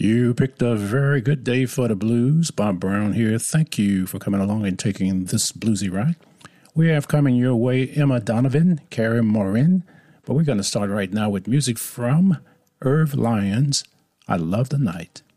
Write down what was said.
You picked a very good day for the blues. Bob Brown here. Thank you for coming along and taking this bluesy ride. We have coming your way Emma Donovan, Carrie Morin, but we're going to start right now with music from Irv Lyons, I Love the Night.